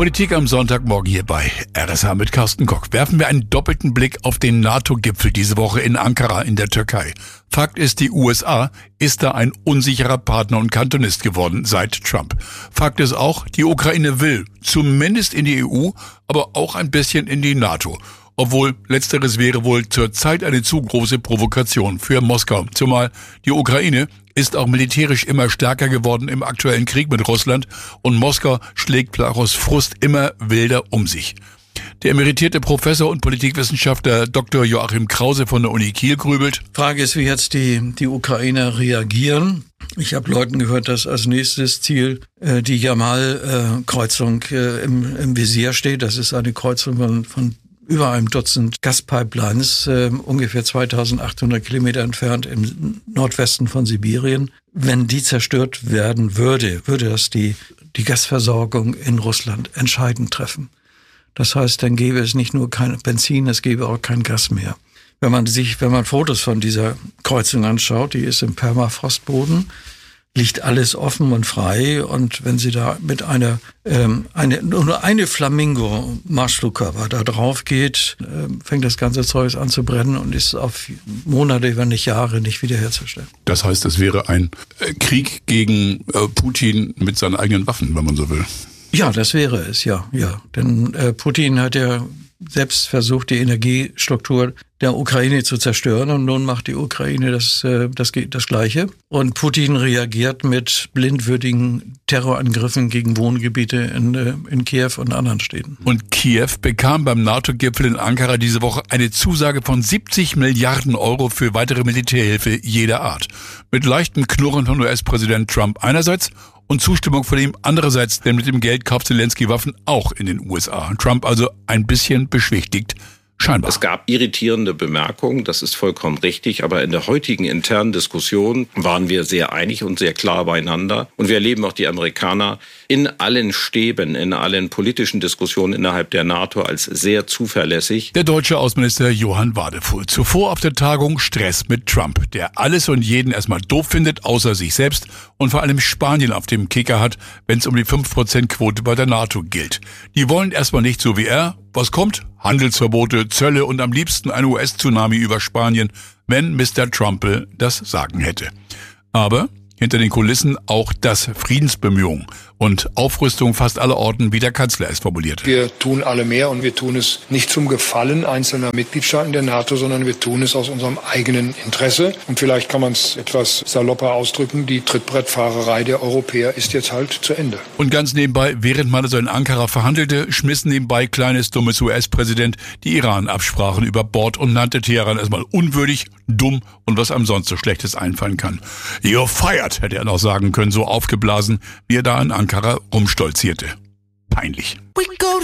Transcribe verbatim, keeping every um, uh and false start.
Politik am Sonntagmorgen hier bei R S H mit Carsten Koch. Werfen wir einen doppelten Blick auf den NATO-Gipfel diese Woche in Ankara in der Türkei. Fakt ist, die U S A ist da ein unsicherer Partner und Kantonist geworden seit Trump. Fakt ist auch, die Ukraine will zumindest in die E U, aber auch ein bisschen in die NATO. Obwohl letzteres wäre wohl zurzeit eine zu große Provokation für Moskau. Zumal die Ukraine ist auch militärisch immer stärker geworden im aktuellen Krieg mit Russland und Moskau schlägt aus Frust immer wilder um sich. Der emeritierte Professor und Politikwissenschaftler Doktor Joachim Krause von der Uni Kiel grübelt. Frage ist, wie jetzt die, die Ukrainer reagieren. Ich habe Leuten gehört, dass als nächstes Ziel äh, die Jamal-Kreuzung äh, im, im Visier steht. Das ist eine Kreuzung von, von über einem Dutzend Gaspipelines, äh, ungefähr zweitausendachthundert Kilometer entfernt im Nordwesten von Sibirien. Wenn die zerstört werden würde, würde das die, die Gasversorgung in Russland entscheidend treffen. Das heißt, dann gäbe es nicht nur kein Benzin, es gäbe auch kein Gas mehr. Wenn man sich, wenn man Fotos von dieser Kreuzung anschaut, die ist im Permafrostboden, liegt alles offen und frei. Und wenn Sie da mit einer, ähm, eine, nur eine Flamingo-Marschflugkörper da drauf geht, äh, fängt das ganze Zeug an zu brennen und ist auf Monate, wenn nicht Jahre nicht wiederherzustellen. Das heißt, es wäre ein äh, Krieg gegen äh, Putin mit seinen eigenen Waffen, wenn man so will. Ja, das wäre es, ja, ja. Denn äh, Putin hat ja selbst versucht, die Energiestruktur der Ukraine zu zerstören und nun macht die Ukraine das, äh, das, das Gleiche. Und Putin reagiert mit blindwürdigen Terrorangriffen gegen Wohngebiete in, äh, in Kiew und anderen Städten. Und Kiew bekam beim NATO-Gipfel in Ankara diese Woche eine Zusage von siebzig Milliarden Euro für weitere Militärhilfe jeder Art. Mit leichtem Knurren von U S-Präsident Trump einerseits und Zustimmung von ihm andererseits, denn mit dem Geld kauft Zelensky Waffen auch in den U S A. Trump also ein bisschen beschwichtigt. Scheinbar. Es gab irritierende Bemerkungen, das ist vollkommen richtig, aber in der heutigen internen Diskussion waren wir sehr einig und sehr klar beieinander. Und wir erleben auch die Amerikaner in allen Stäben, in allen politischen Diskussionen innerhalb der NATO als sehr zuverlässig. Der deutsche Außenminister Johann Wadefuhl. Zuvor auf der Tagung Stress mit Trump, der alles und jeden erstmal doof findet, außer sich selbst und vor allem Spanien auf dem Kicker hat, wenn es um die fünf Prozent Quote bei der NATO gilt. Die wollen erstmal nicht so wie er. Was kommt? Handelsverbote, Zölle und am liebsten ein U S-Tsunami über Spanien, wenn Mister Trumpel das Sagen hätte. Aber hinter den Kulissen auch das Friedensbemühungen und Aufrüstung fast aller Orten, wie der Kanzler es formuliert. Wir tun alle mehr und wir tun es nicht zum Gefallen einzelner Mitgliedstaaten der NATO, sondern wir tun es aus unserem eigenen Interesse. Und vielleicht kann man es etwas salopper ausdrücken, die Trittbrettfahrerei der Europäer ist jetzt halt zu Ende. Und ganz nebenbei, während man also in Ankara verhandelte, schmissen nebenbei kleines, dummes U S-Präsident die Iran-Absprachen über Bord und nannte Teheran erstmal unwürdig, dumm und was einem sonst so Schlechtes einfallen kann. You're fired, hätte er noch sagen können, so aufgeblasen, wie er da in Ankara rumstolzierte. Peinlich.